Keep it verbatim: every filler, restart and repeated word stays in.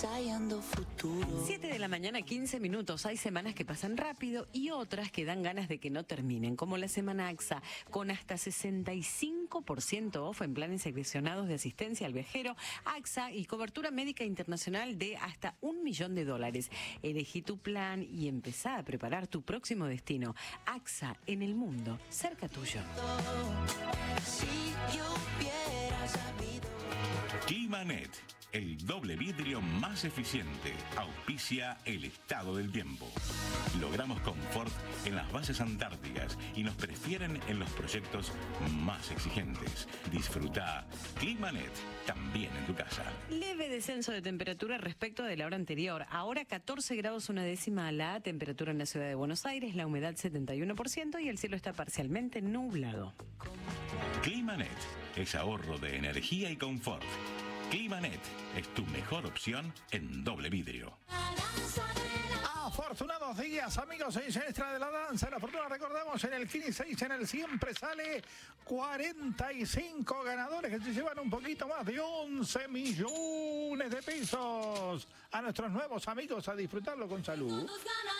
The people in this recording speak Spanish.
ensayando futuro. siete de la mañana, quince minutos. Hay semanas que pasan rápido y otras que dan ganas de que no terminen, como la semana A X A, con hasta sesenta y cinco por ciento off en planes seleccionados de asistencia al viajero, A X A y cobertura médica internacional de hasta un millón de dólares. Elegí tu plan y empezá a preparar tu próximo destino. A X A en el mundo, cerca tuyo. Si yo hubiera sabido. Climanet, el doble vidrio más eficiente, auspicia el estado del tiempo. Logramos confort en las bases antárticas y nos prefieren en los proyectos más exigentes. Disfruta Climanet también en tu casa. Leve descenso de temperatura respecto de la hora anterior. Ahora catorce grados una décima la temperatura en la ciudad de Buenos Aires, la humedad setenta y uno por ciento y el cielo está parcialmente nublado. Climanet es ahorro de energía y confort. Climanet es tu mejor opción en doble vidrio. Afortunados días, amigos en Siniestra de la Danza. La fortuna, recordamos, en el quince seis, en el siempre sale cuarenta y cinco ganadores que se llevan un poquito más de once millones de pesos. A nuestros nuevos amigos, a disfrutarlo con salud.